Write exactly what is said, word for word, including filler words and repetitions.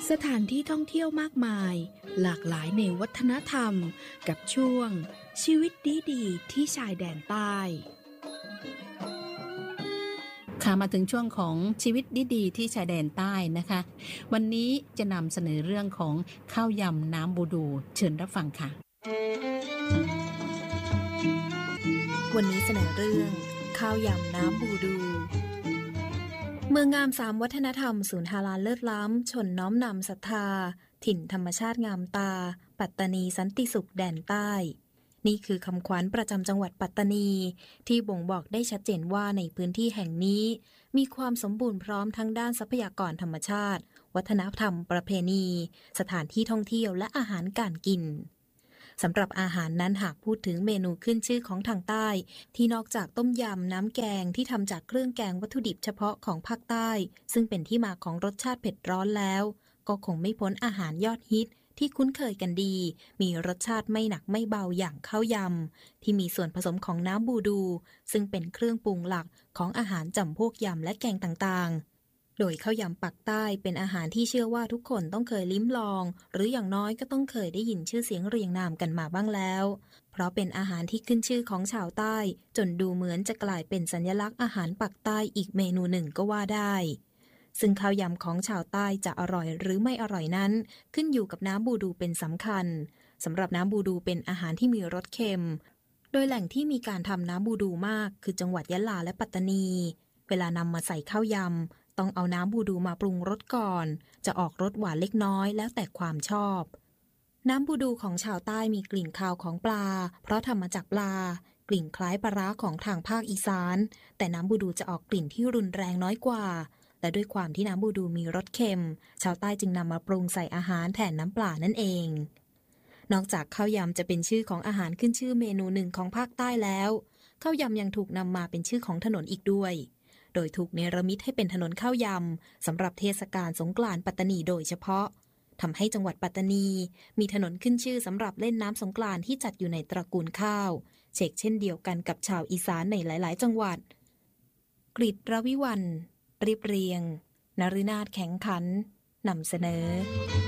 สถานที่ท่องเที่ยวมากมายหลากหลายในวัฒนธรรมกับช่วงชีวิตดีๆที่ชายแดนใต้ค่ะมาถึงช่วงของชีวิตดีๆที่ชายแดนใต้นะคะวันนี้จะนำเสนอเรื่องของข้าวยำน้ำบูดูเชิญรับฟังค่ะวันนี้เสนอเรื่องข้าวยำน้ำบูดูเมืองงามสามวัฒนธรรมศูนย์ฮาลาลเลิศล้ำชนน้อมนำศรัทธาถิ่นธรรมชาติงามตาปัตตานีสันติสุขแดนใต้นี่คือคำขวัญประจำจังหวัดปัตตานีที่บ่งบอกได้ชัดเจนว่าในพื้นที่แห่งนี้มีความสมบูรณ์พร้อมทั้งด้านทรัพยากรธรรมชาติวัฒนธรรมประเพณีสถานที่ท่องเที่ยวและอาหารการกินสำหรับอาหารนั้นหากพูดถึงเมนูขึ้นชื่อของทางใต้ที่นอกจากต้มยำน้ำแกงที่ทำจากเครื่องแกงวัตถุดิบเฉพาะของภาคใต้ซึ่งเป็นที่มาของรสชาติเผ็ดร้อนแล้วก็คงไม่พ้นอาหารยอดฮิตที่คุ้นเคยกันดีมีรสชาติไม่หนักไม่เบาอย่างข้าวยำที่มีส่วนผสมของน้ำบูดูซึ่งเป็นเครื่องปรุงหลักของอาหารจำพวกยำและแกงต่างๆโดยข้าวยำปักใต้เป็นอาหารที่เชื่อว่าทุกคนต้องเคยลิ้มลองหรืออย่างน้อยก็ต้องเคยได้ยินชื่อเสียงเรียงนามกันมาบ้างแล้วเพราะเป็นอาหารที่ขึ้นชื่อของชาวใต้จนดูเหมือนจะกลายเป็นสัญลักษณ์อาหารปักใต้อีกเมนูหนึ่งก็ว่าได้ซึ่งข้าวยำของชาวใต้จะอร่อยหรือไม่อร่อยนั้นขึ้นอยู่กับน้ำบูดูเป็นสำคัญสำหรับน้ำบูดูเป็นอาหารที่มีรสเค็มโดยแหล่งที่มีการทำน้ำบูดูมากคือจังหวัดยะลาและปัตตานีเวลานำมาใส่ข้าวยำต้องเอาน้ำบูดูมาปรุงรสก่อนจะออกรสหวานเล็กน้อยแล้วแต่ความชอบน้ำบูดูของชาวใต้มีกลิ่นคาวของปลาเพราะทำมาจากปลากลิ่นคล้ายปลาร้าของทางภาคอีสานแต่น้ำบูดูจะออกกลิ่นที่รุนแรงน้อยกว่าและด้วยความที่น้ำบูดูมีรสเค็มชาวใต้จึงนำมาปรุงใส่อาหารแทนน้ำปลานั่นเองนอกจากข้าวยำจะเป็นชื่อของอาหารขึ้นชื่อเมนูหนึ่งของภาคใต้แล้วข้าวยำยังถูกนำมาเป็นชื่อของถนนอีกด้วยโดยถูกเนรมิตให้เป็นถนนข้าวยำสำหรับเทศกาลสงกรานต์ปัตตานีโดยเฉพาะทำให้จังหวัดปัตตานีมีถนนขึ้นชื่อสำหรับเล่นน้ำสงกรานต์ที่จัดอยู่ในตระกูลข้าวเช่นเช่นเดียวกันกับชาวอีสานในหลายๆจังหวัดกฤตรวิวรรณเรียบเรียงนฤนาถแข็งขันนำเสนอ